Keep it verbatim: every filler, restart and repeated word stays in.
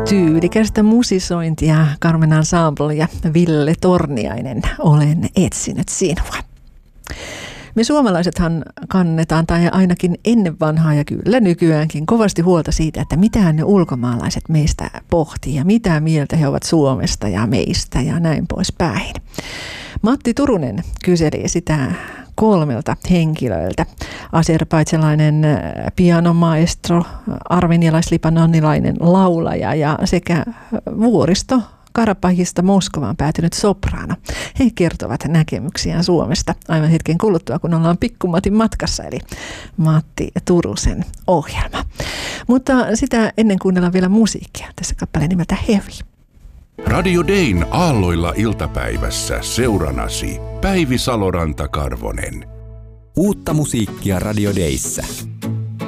Tyylikästä musisointia Carmen Ensemble ja Ville Torniainen, olen etsinyt sinua. Me suomalaisethan kannetaan, tai ainakin ennen vanhaa ja kyllä nykyäänkin, kovasti huolta siitä, että mitä ne ulkomaalaiset meistä pohtii ja mitä mieltä he ovat Suomesta ja meistä ja näin poispäin. Matti Turunen kyseli sitä kolmelta henkilöiltä. Azerbaidsalainen pianomaestro, armenialais-libanonilainen laulaja ja sekä vuoristo Karabahista Moskovaan päätynyt sopraano. He kertovat näkemyksiään Suomesta aivan hetken kuluttua, kun ollaan Pikku-Matin matkassa, eli Matti Turusen ohjelma. Mutta sitä ennen kuunnellaan vielä musiikkia. Tässä kappale nimeltä Heavy. Radio Dayn aalloilla iltapäivässä seuranasi Päivi Saloranta-Karvonen. Uutta musiikkia Radio Dayssä.